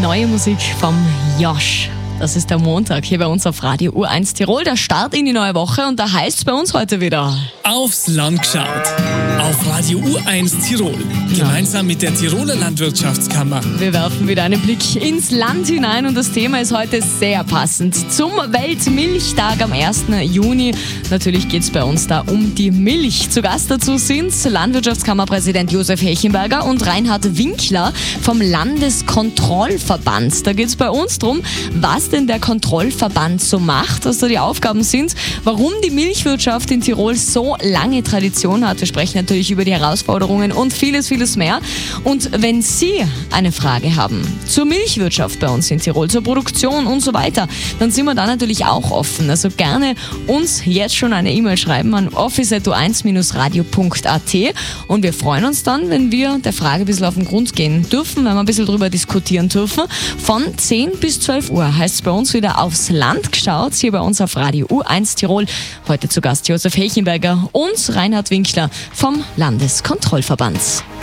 neue Musik vom Josh. Das ist der Montag hier bei uns auf Radio U1 Tirol. Der Start in die neue Woche und da heißt es bei uns heute wieder: Aufs Land geschaut. Auf Radio U1 Tirol. Gemeinsam mit der Tiroler Landwirtschaftskammer. Wir werfen wieder einen Blick ins Land hinein und das Thema ist heute sehr passend zum Weltmilchtag am 1. Juni. Natürlich geht es bei uns da um die Milch. Zu Gast dazu sind Landwirtschaftskammerpräsident Josef Hechenberger und Reinhard Winkler vom Landeskontrollverband. Da geht es bei uns darum, was denn der Kontrollverband so macht, was da die Aufgaben sind, warum die Milchwirtschaft in Tirol so lange Tradition hat. Wir sprechen natürlich über die Herausforderungen und vieles, vieles mehr. Und wenn Sie eine Frage haben zur Milchwirtschaft bei uns in Tirol, zur Produktion und so weiter, dann sind wir da natürlich auch offen. Also gerne uns jetzt schon eine E-Mail schreiben an office@u1-radio.at und wir freuen uns dann, wenn wir der Frage ein bisschen auf den Grund gehen dürfen, wenn wir ein bisschen drüber diskutieren dürfen. Von 10 bis 12 Uhr heißt es bei uns wieder aufs Land geschaut, hier bei uns auf Radio U1 Tirol. Heute zu Gast Josef Hechenberger und Reinhard Winkler vom Landeskontrollverband.